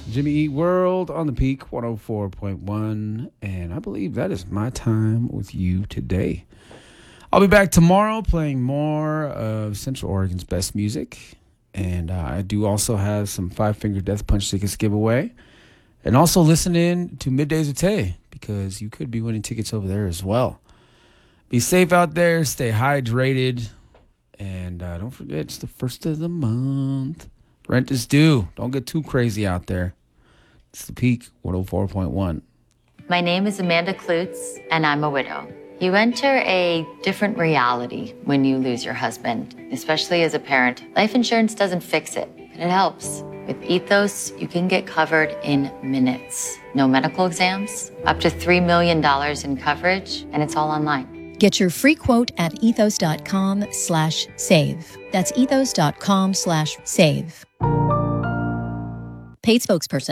Jimmy Eat World on the Peak 104.1. And I believe that is my time with you today. I'll be back tomorrow playing more of Central Oregon's best music. And I do also have some Five Finger Death Punch tickets to give away. And also listen in to Middays with Tay because you could be winning tickets over there as well. Be safe out there. Stay hydrated. And don't forget, it's the first of the month. Rent is due. Don't get too crazy out there. It's the Peak 104.1. My name is Amanda Klutz, and I'm a widow. You enter a different reality when you lose your husband, especially as a parent. Life insurance doesn't fix it, but it helps. With Ethos, you can get covered in minutes. No medical exams, up to $3 million in coverage, and it's all online. Get your free quote at ethos.com/save. That's ethos.com/save. Paid spokesperson.